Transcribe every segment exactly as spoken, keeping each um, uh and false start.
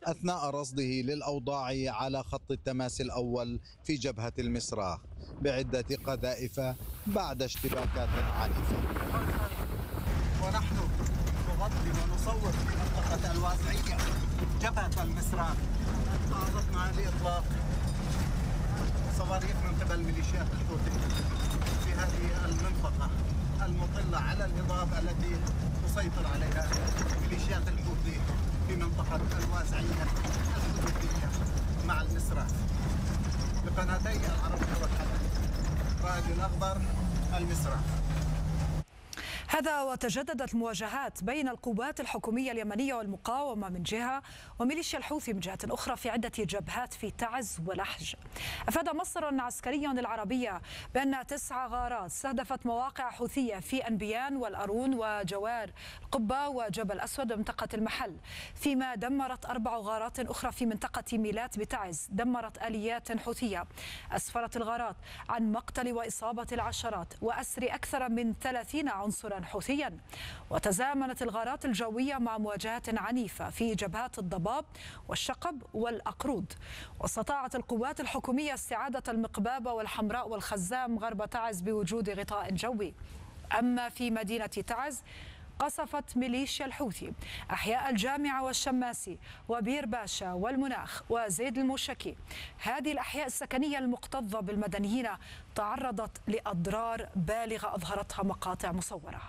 أثناء رصده للأوضاع على خط التماس الأول في جبهة المصراخ بعدة قذائف بعد اشتباكات عنيفة. ونحن نغطي ونصور في منطقة الوازعية جبهة المصراخ. تعرضنا لإطلاق صواريخ من قبل ميليشيات الحوثي في هذه المنطقة المطلة على الهضاب التي تسيطر عليها ميليشيات الحوثي في منطقة الوازعية الحدودية مع المصراخ بقناتي العربية والحدث راديو الأخضر المصراخ. هذا وتجددت المواجهات بين القوات الحكومية اليمنية والمقاومة من جهة وميليشيا الحوثي من جهة أخرى في عدة جبهات في تعز ولحج. أفاد مصدر عسكري للعربية بأن تسع غارات استهدفت مواقع حوثية في أنبيان والأرون وجوار القبة وجبل أسود ومنطقة المحل، فيما دمرت أربع غارات أخرى في منطقة ميلات بتعز. دمرت آليات حوثية. أسفرت الغارات عن مقتل وإصابة العشرات وأسر أكثر من ثلاثين عنصرا حوثيا. وتزامنت الغارات الجوية مع مواجهات عنيفة في جبهات الضباب والشقب والأقرود. واستطاعت القوات الحكومية استعادة المقبابة والحمراء والخزام غرب تعز بوجود غطاء جوي. أما في مدينة تعز قصفت ميليشيا الحوثي أحياء الجامعة والشماسي وبير باشا والمناخ وزيد الموشكي. هذه الأحياء السكنية المكتظة بالمدنيين تعرضت لأضرار بالغة أظهرتها مقاطع مصورة.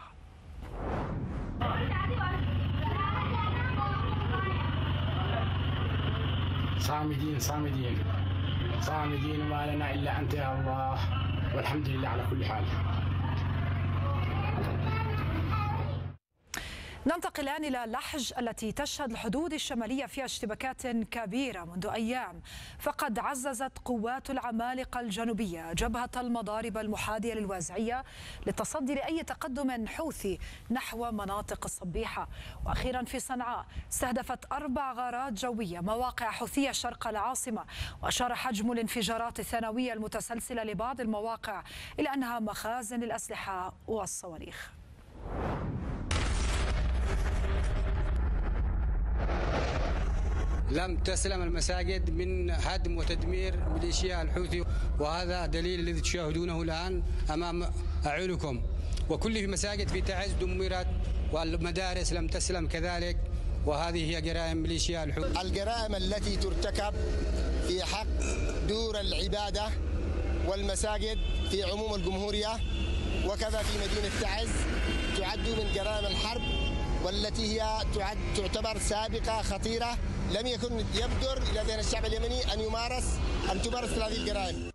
صامدين صامدين صامدين وما لنا إلا أنت يا الله، والحمد لله على كل حال. ننتقل الآن إلى لحج التي تشهد الحدود الشمالية فيها اشتباكات كبيرة منذ أيام، فقد عززت قوات العمالقة الجنوبية جبهة المضارب المحاذية للوازعية للتصدي لأي تقدم حوثي نحو مناطق الصبيحة. وأخيرا في صنعاء استهدفت أربع غارات جوية مواقع حوثية شرق العاصمة، وأشار حجم الانفجارات الثانوية المتسلسلة لبعض المواقع إلى أنها مخازن للأسلحة والصواريخ. لم تسلم المساجد من هدم وتدمير ميليشيا الحوثي، وهذا دليل الذي تشاهدونه الآن أمام أعينكم. وكل المساجد في تعز دمرت والمدارس لم تسلم كذلك، وهذه هي جرائم ميليشيا الحوثي. الجرائم التي ترتكب في حق دور العبادة والمساجد في عموم الجمهورية وكذا في مدينة تعز تعد من جرائم الحرب، والتي هي تعد تعتبر سابقة خطيرة لم يكن يبدر إلى ذهن الشعب اليمني أن يمارس أن تمارس هذه الجرائم.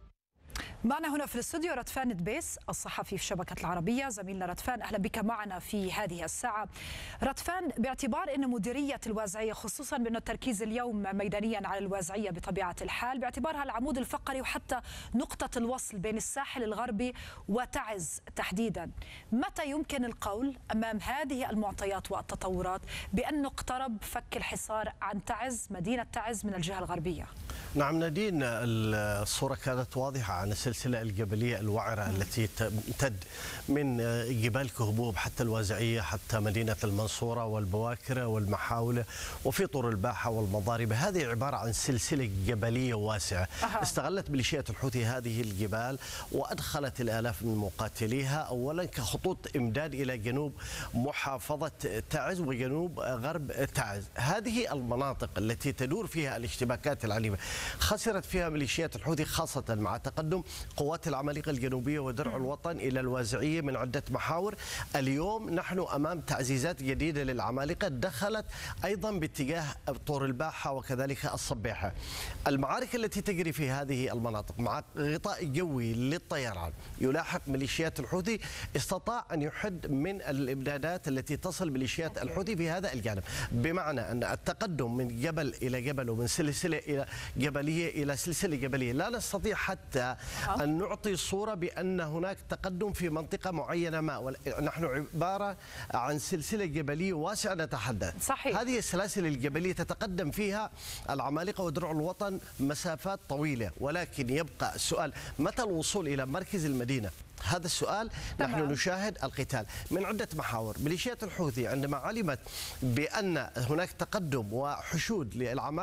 معنا هنا في الاستوديو رتفان دبيس الصحفي في شبكة العربية. زميلنا رتفان، أهلا بك معنا في هذه الساعة. رتفان، باعتبار أن مديرية الوازعية خصوصا بأن التركيز اليوم ميدانيا على الوازعية بطبيعة الحال باعتبارها العمود الفقري وحتى نقطة الوصل بين الساحل الغربي وتعز تحديدا، متى يمكن القول أمام هذه المعطيات والتطورات بأنه اقترب فك الحصار عن تعز مدينة تعز من الجهة الغربية؟ نعم نادين، الصورة كانت واضحة عن السلسلة الجبلية الوعرة التي تمتد من جبال كهبوب حتى الوازعية حتى مدينة المنصورة والبواكرة والمحاولة وفي طور الباحة والمضاربة. هذه عبارة عن سلسلة جبلية واسعة. أه. استغلت ميليشيات الحوثي هذه الجبال وأدخلت الآلاف من مقاتليها أولا كخطوط إمداد إلى جنوب محافظة تعز وجنوب غرب تعز. هذه المناطق التي تدور فيها الاشتباكات العنيفة خسرت فيها ميليشيات الحوثي، خاصة مع تقدم قوات العمالقة الجنوبية ودرع الوطن إلى الوازعية من عدة محاور. اليوم نحن أمام تعزيزات جديدة للعمالقة دخلت أيضا باتجاه طور الباحة وكذلك الصبيحة. المعارك التي تجري في هذه المناطق مع غطاء جوي للطيران يلاحق ميليشيات الحوثي، استطاع أن يحد من الإمدادات التي تصل ميليشيات الحوثي في هذا الجانب، بمعنى أن التقدم من جبل إلى جبل ومن سلسلة إلى جبلية إلى سلسلة جبلية لا نستطيع حتى أن نعطي صورة بأن هناك تقدم في منطقة معينة ما. نحن عبارة عن سلسلة جبلية واسعة نتحدث. صحيح. هذه السلاسل الجبلية تتقدم فيها العمالقة ودرع الوطن مسافات طويلة، ولكن يبقى السؤال متى الوصول إلى مركز المدينة؟ هذا السؤال. تمام. نحن نشاهد القتال من عدة محاور. ميليشيات الحوثي عندما علمت بأن هناك تقدم وحشود للعمالقة